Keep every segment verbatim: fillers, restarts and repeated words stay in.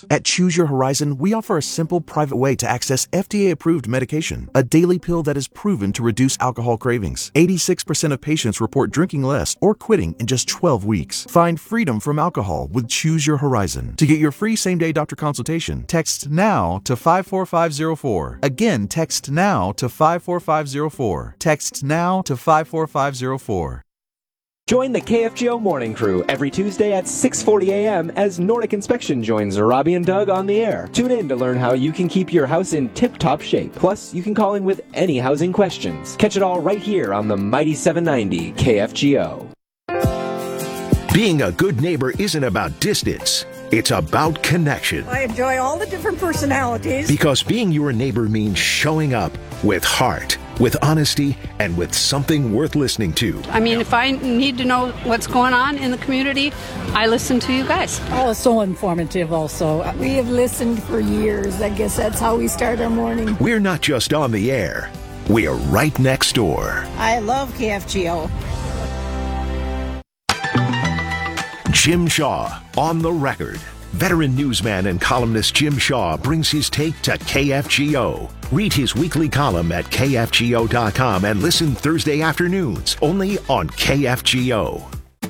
pills. At Choose Your Horizon, we offer a simple, private way to access F D A-approved medication, a daily pill that is proven to reduce alcohol cravings. eighty-six percent of patients report drinking less or quitting in just twelve weeks. Find freedom from alcohol with Choose Your Horizon. To get your free same-day doctor consultation, text NOW to five four five zero four. Again, text NOW to five four five zero four. Text NOW to five four five zero four. Join the K F G O Morning Crew every Tuesday at six forty a.m. as Nordic Inspection joins Robbie and Doug on the air. Tune in to learn how you can keep your house in tip-top shape. Plus, you can call in with any housing questions. Catch it all right here on the Mighty seven ninety K F G O. Being a good neighbor isn't about distance. It's about connection. I enjoy all the different personalities. Because being your neighbor means showing up with heart, with honesty, and with something worth listening to. I mean, if I need to know what's going on in the community, I listen to you guys. Oh, it's so informative also. We have listened for years. I guess that's how we start our morning. We're not just on the air. We are right next door. I love K F G O. Jim Shaw, on the record. Veteran newsman and columnist Jim Shaw brings his take to K F G O. Read his weekly column at K F G O dot com and listen Thursday afternoons only on K F G O.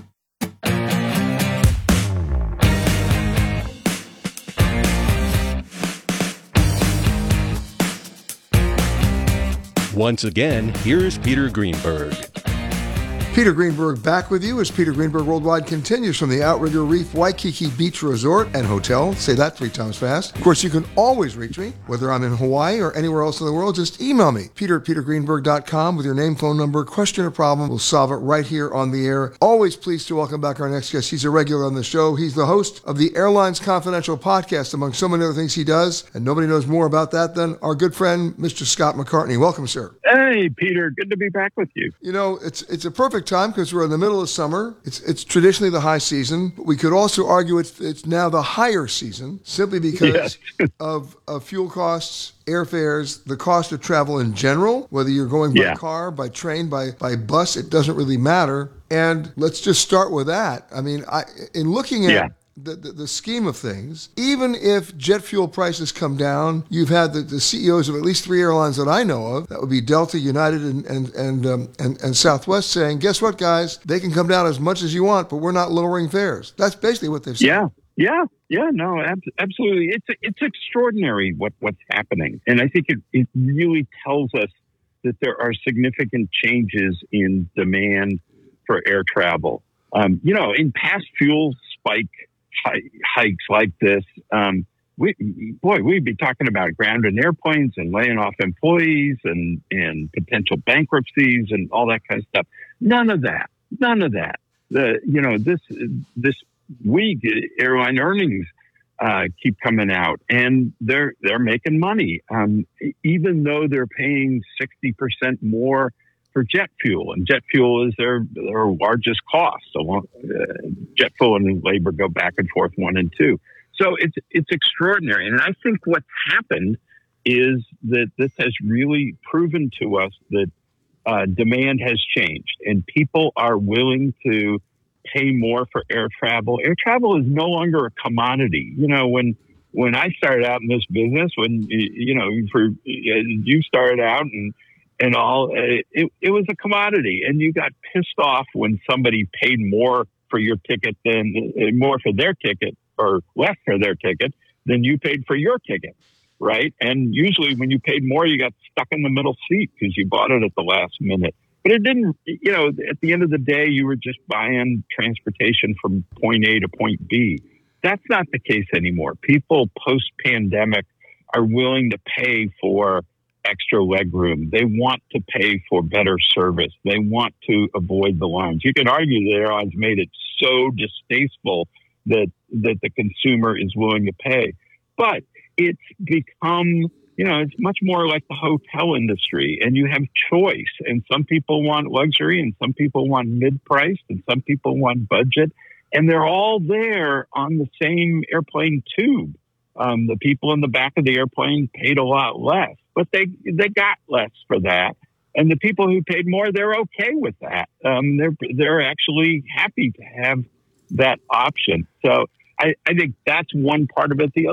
Once again, here's Peter Greenberg. Peter Greenberg back with you as Peter Greenberg Worldwide continues from the Outrigger Reef Waikiki Beach Resort and Hotel. Say that three times fast. Of course, you can always reach me, whether I'm in Hawaii or anywhere else in the world. Just email me, peter at peter greenberg dot com with your name, phone number, question or problem. We'll solve it right here on the air. Always pleased to welcome back our next guest. He's a regular on the show. He's the host of the Airlines Confidential podcast, among so many other things he does. And nobody knows more about that than our good friend, Mister Scott McCartney. Welcome, sir. Hey, Peter. Good to be back with you. You know, it's it's a perfect time because we're in the middle of summer. It's it's traditionally the high season, but we could also argue it's it's now the higher season simply because yes. of, of fuel costs, airfares, the cost of travel in general, whether you're going by yeah. car, by train, by, by bus, it doesn't really matter. And let's just start with that. I mean, I in looking at yeah. The, the, the scheme of things, even if jet fuel prices come down, you've had the, the C E Os of at least three airlines that I know of, that would be Delta, United, and and and, um, and and Southwest, saying, guess what, guys? They can come down as much as you want, but we're not lowering fares. That's basically what they've said. Yeah, yeah, yeah, no, ab- absolutely. It's it's extraordinary what, what's happening. And I think it, it really tells us that there are significant changes in demand for air travel. Um, you know, in past fuel spike hikes like this, um, we, boy, we'd be talking about grounded airplanes and laying off employees and, and potential bankruptcies and all that kind of stuff. None of that. None of that. The you know this this week airline earnings uh, keep coming out and they're they're making money, um, even though they're paying sixty percent more for jet fuel, and jet fuel is their their largest cost. So uh, jet fuel and labor go back and forth one and two. So it's it's extraordinary, and I think what's happened is that this has really proven to us that uh, demand has changed, and people are willing to pay more for air travel. Air travel is no longer a commodity. You know, when when I started out in this business, when you know, for you started out and. And all, it, it was a commodity, and you got pissed off when somebody paid more for your ticket than more for their ticket or less for their ticket than you paid for your ticket, right? And usually, when you paid more, you got stuck in the middle seat because you bought it at the last minute. But it didn't, you know. At the end of the day, you were just buying transportation from point A to point B. That's not the case anymore. People post-pandemic are willing to pay for extra legroom. They want to pay for better service. They want to avoid the lines. You can argue the airlines made it so distasteful that that the consumer is willing to pay. But it's become, you know, it's much more like the hotel industry, and you have choice. And some people want luxury, and some people want mid-priced, and some people want budget. And they're all there on the same airplane tube. Um, the people in the back of the airplane paid a lot less, but they they got less for that. And the people who paid more, they're okay with that. Um, they're they're actually happy to have that option. So I, I think that's one part of it. The